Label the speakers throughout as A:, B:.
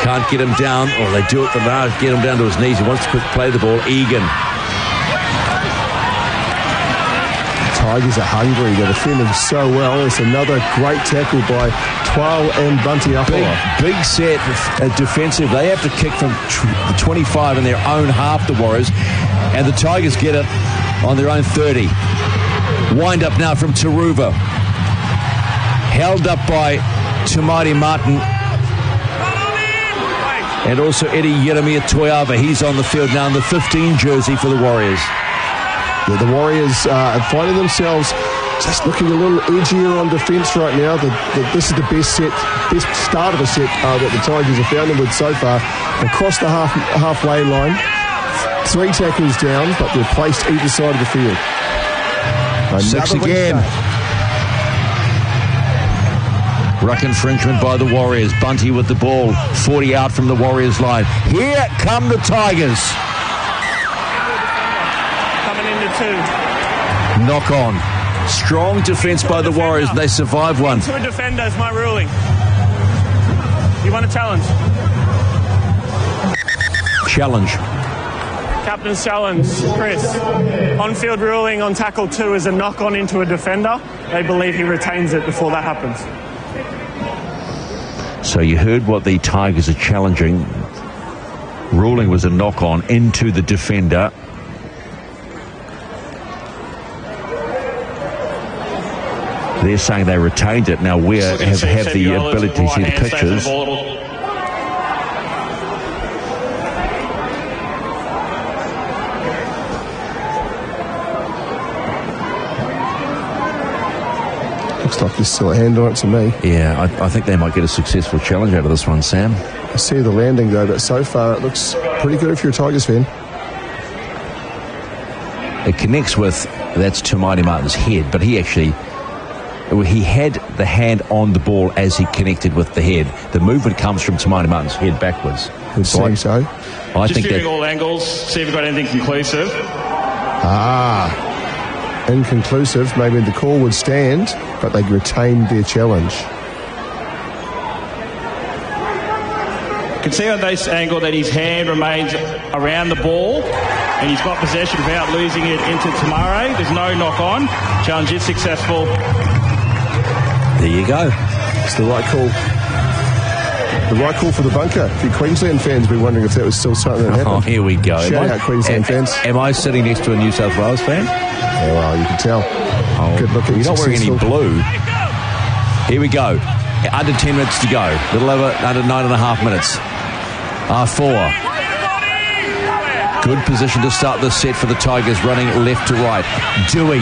A: can't get him down, or they do it the last, get him down to his knees. He wants to quick play the ball. Egan.
B: Tigers are hungry. They're defending so well. It's another great tackle by Twal and Bunty Apoa.
A: Big set defensive. They have to kick from the 25 in their own half, the Warriors, and the Tigers get it on their own 30. Wind up now from Taruva. Held up by Tamati Martin. And also Eddie Yeremia Toiava. He's on the field now in the 15 jersey for the Warriors.
B: Yeah, the Warriors are finding themselves just looking a little edgier on defence right now. This is the best start of a set that the Tigers have found them with so far. Across the halfway line, 3 tackles down, but they're placed either side of the field.
A: 6 again. Ruck infringement by the Warriors. Bunty with the ball. 40 out from the Warriors line. Here come the Tigers.
C: Coming into 2.
A: Knock on. Strong defence by the Warriors. They survive one.
C: Into a defender is my ruling. You want a challenge?
A: Challenge.
C: Captain's challenge, Chris. On-field ruling on tackle 2 is a knock-on into a defender. They believe he retains it before that happens.
A: So you heard what the Tigers are challenging. Ruling was a knock-on into the defender. They're saying they retained it. Now we have the ability to see the pictures.
B: Looks like there's still a hand on it to me.
A: Yeah, I think they might get a successful challenge out of this one, Sam.
B: I see the landing though, but so far it looks pretty good if you're a Tigers fan.
A: It connects with, that's Tamati Martin's head, but he had the hand on the ball as he connected with the head. The movement comes from Tamati Martin's head backwards.
B: Would seem so.
A: I
D: Just
A: think
D: viewing
A: that
D: all angles, see if we've got anything conclusive.
B: Inconclusive. Maybe the call would stand, but they retained their challenge.
D: You can see on this angle that his hand remains around the ball and he's got possession without losing it into Tamare. There's no knock on. Challenge is successful.
A: there you go.
B: It's the right call. The right call for the bunker. A few Queensland fans will be wondering if that was still something that happened.
A: Oh, here we go.
B: Shout out Queensland fans.
A: Am I sitting next to a New South Wales fan?
B: Yeah, well, you can tell.
A: Oh,
B: good looking.
A: You're not wearing any blue. Here we go. Under 10 minutes to go. A little over under 9.5 minutes. R4. Good position to start this set for the Tigers, running left to right. Dewey.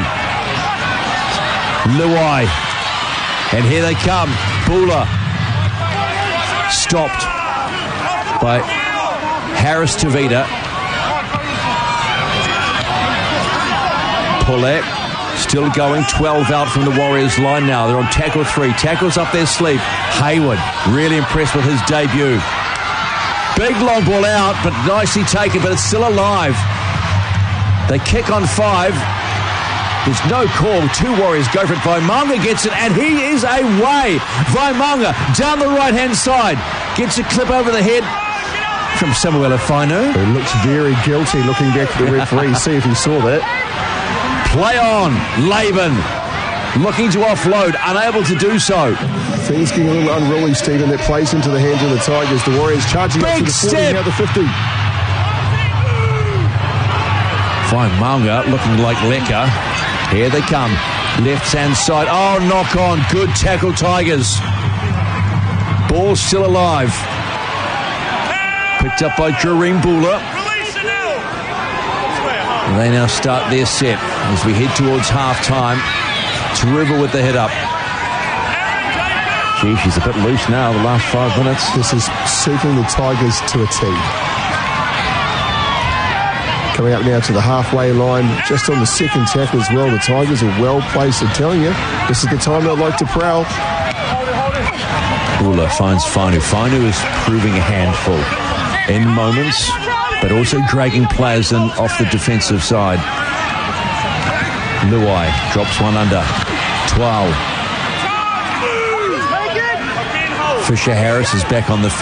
A: Luai. And here they come. Bula. Stopped by Harris Tavita. Paulette still going. 12 out from the Warriors line now. They're on tackle 3. Tackles up their sleeve. Hayward really impressed with his debut. Big long ball out, but nicely taken, but it's still alive. They kick on 5. There's no call. 2 Warriors go for it. Vaimanga gets it, and he is away. Vaimanga down the right-hand side. Gets a clip over the head from Samuel Afinu.
B: He looks very guilty looking back at the referee. See if he saw that.
A: Play on. Laban looking to offload. Unable to do so.
B: Things getting a little unruly, Stephen. That plays into the hands of the Tigers. The Warriors charging up to the 40, now the 50.
A: Vaimanga looking like Lecker. Here they come. Left-hand side. Oh, knock on. Good tackle, Tigers. Ball still alive. Picked up by Jareem Bula. And they now start their set as we head towards half-time. Taruva with the head up. Gee, she's a bit loose now the last 5 minutes.
B: This is suiting the Tigers to a T. Coming up now to the halfway line, just on the second tackle as well. The Tigers are well placed. I'm telling you, this is the time they'd like to prowl.
A: Bula finds Fanu. Fanu is proving a handful in moments, but also dragging players in off the defensive side. Luai drops one under. 12. Fisher Harris is back on the field.